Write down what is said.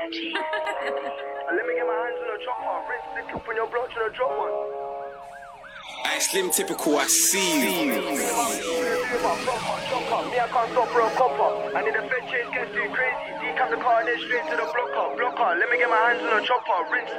Let me get my hands on the chopper. Rinse the clip on your block to the drop one. I slim typical, I see you. Me, I can't stop for a copper. I need a fed chase, gets too crazy. Decap the car and then straight to the blocker. Let me get my hands on the chopper. Rinse